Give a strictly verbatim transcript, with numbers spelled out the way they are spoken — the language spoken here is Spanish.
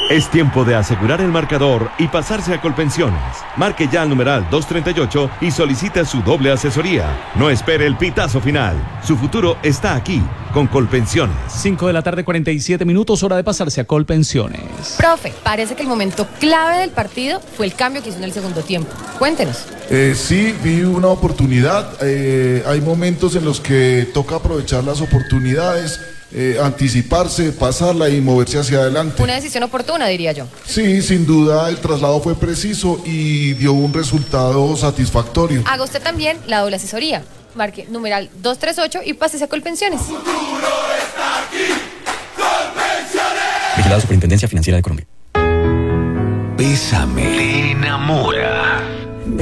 Es tiempo de asegurar el marcador y pasarse a Colpensiones. Marque ya al numeral doscientos treinta y ocho y solicite su doble asesoría. No espere el pitazo final. Su futuro está aquí, con Colpensiones. cinco de la tarde, cuarenta y siete minutos, hora de pasarse a Colpensiones. Profe, parece que el momento clave del partido fue el cambio que hizo en el segundo tiempo. Cuéntenos. Eh, sí, vi una oportunidad. Eh, hay momentos en los que toca aprovechar las oportunidades, eh, anticiparse, pasarla y moverse hacia adelante. Una decisión oportuna, diría yo. Sí, sin duda el traslado fue preciso y dio un resultado satisfactorio. Haga usted también la doble asesoría. Marque numeral doscientos treinta y ocho y pásese a Colpensiones. El futuro está aquí. Colpensiones. Vigilado Superintendencia Financiera de Colombia. Bésame. Te enamora.